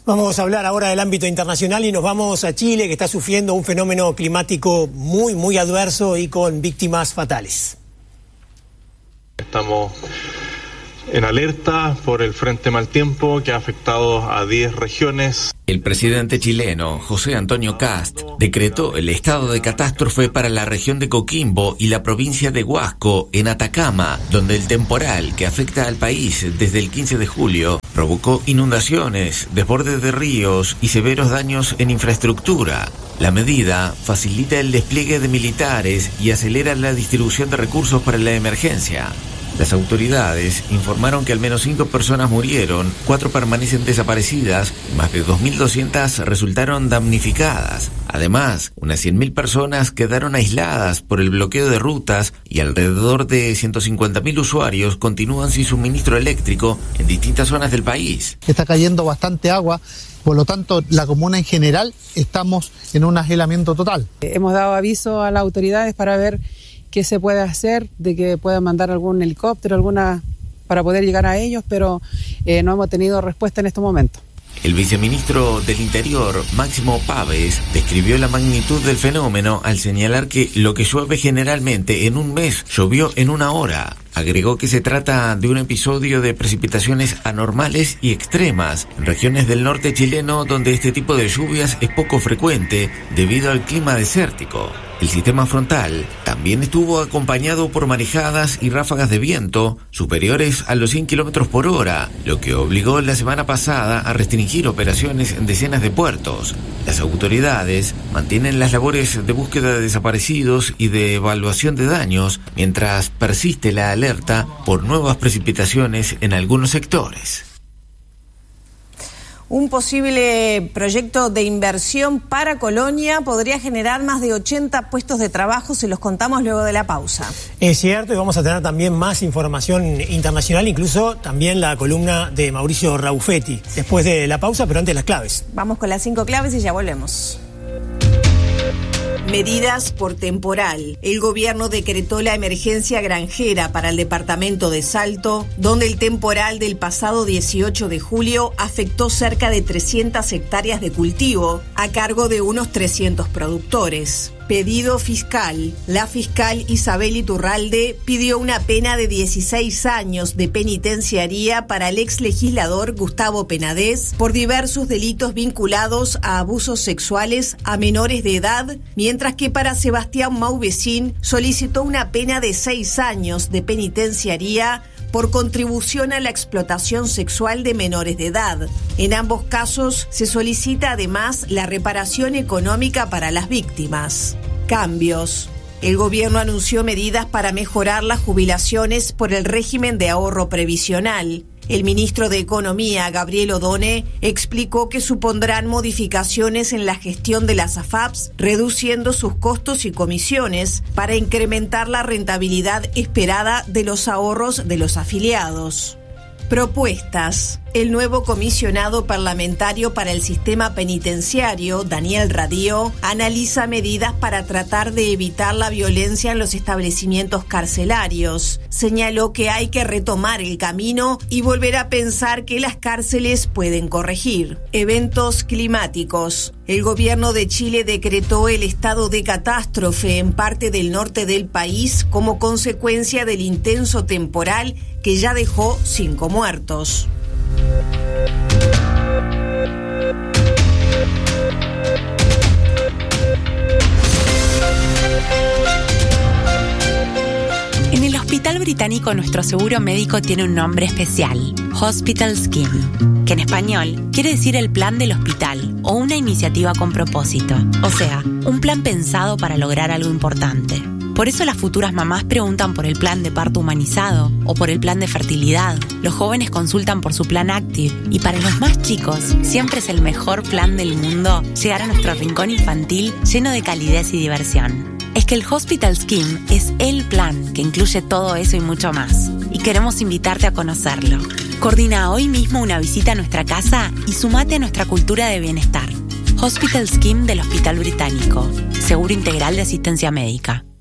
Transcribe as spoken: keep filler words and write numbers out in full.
Vamos a hablar ahora del ámbito internacional y nos vamos a Chile, que está sufriendo un fenómeno climático muy, muy adverso y con víctimas fatales. Estamos en alerta por el frente mal tiempo que ha afectado a diez regiones. El presidente chileno, José Antonio Kast, decretó el estado de catástrofe para la región de Coquimbo y la provincia de Huasco, en Atacama, donde el temporal que afecta al país desde el quince de julio provocó inundaciones, desbordes de ríos y severos daños en infraestructura. La medida facilita el despliegue de militares y acelera la distribución de recursos para la emergencia. Las autoridades informaron que al menos cinco personas murieron, cuatro permanecen desaparecidas y más de dos mil doscientas resultaron damnificadas. Además, unas cien mil personas quedaron aisladas por el bloqueo de rutas y alrededor de ciento cincuenta mil usuarios continúan sin suministro eléctrico en distintas zonas del país. Está cayendo bastante agua, por lo tanto la comuna en general estamos en un aislamiento total. Hemos dado aviso a las autoridades para ver qué se puede hacer, de que puedan mandar algún helicóptero, alguna para poder llegar a ellos, pero eh, no hemos tenido respuesta en este momento. El viceministro del Interior, Máximo Pávez, describió la magnitud del fenómeno al señalar que lo que llueve generalmente en un mes llovió en una hora. Agregó que se trata de un episodio de precipitaciones anormales y extremas en regiones del norte chileno donde este tipo de lluvias es poco frecuente debido al clima desértico. El sistema frontal también estuvo acompañado por marejadas y ráfagas de viento superiores a los cien kilómetros por hora, lo que obligó la semana pasada a restringir operaciones en decenas de puertos. Las autoridades mantienen las labores de búsqueda de desaparecidos y de evaluación de daños, mientras persiste la alerta por nuevas precipitaciones en algunos sectores. Un posible proyecto de inversión para Colonia podría generar más de ochenta puestos de trabajo, se los contamos luego de la pausa. Es cierto, y vamos a tener también más información internacional, incluso también la columna de Mauricio Raufetti, después de la pausa, pero antes las claves. Vamos con las cinco claves y ya volvemos. Medidas por temporal. El gobierno decretó la emergencia granjera para el departamento de Salto, donde el temporal del pasado dieciocho de julio afectó cerca de trescientas hectáreas de cultivo, a cargo de unos trescientos productores. Pedido fiscal. La fiscal Isabel Iturralde pidió una pena de dieciséis años de penitenciaría para el ex legislador Gustavo Penades por diversos delitos vinculados a abusos sexuales a menores de edad, mientras que para Sebastián Mauvecín solicitó una pena de seis años de penitenciaría por contribución a la explotación sexual de menores de edad. En ambos casos se solicita además la reparación económica para las víctimas. Cambios. El gobierno anunció medidas para mejorar las jubilaciones por el régimen de ahorro previsional. El ministro de Economía, Gabriel Odone, explicó que supondrán modificaciones en la gestión de las A F A Ps, reduciendo sus costos y comisiones para incrementar la rentabilidad esperada de los ahorros de los afiliados. Propuestas. El nuevo comisionado parlamentario para el sistema penitenciario, Daniel Radío, analiza medidas para tratar de evitar la violencia en los establecimientos carcelarios. Señaló que hay que retomar el camino y volver a pensar que las cárceles pueden corregir. Eventos climáticos. El gobierno de Chile decretó el estado de catástrofe en parte del norte del país como consecuencia del intenso temporal que ya dejó cinco muertos. En el Hospital Británico nuestro seguro médico tiene un nombre especial, Hospital Scheme, que en español quiere decir el plan del hospital o una iniciativa con propósito, o sea, un plan pensado para lograr algo importante. Por eso las futuras mamás preguntan por el plan de parto humanizado o por el plan de fertilidad. Los jóvenes consultan por su plan Active y para los más chicos siempre es el mejor plan del mundo llegar a nuestro rincón infantil lleno de calidez y diversión. Es que el Hospital Scheme es el plan que incluye todo eso y mucho más. Y queremos invitarte a conocerlo. Coordina hoy mismo una visita a nuestra casa y sumate a nuestra cultura de bienestar. Hospital Scheme del Hospital Británico. Seguro integral de asistencia médica.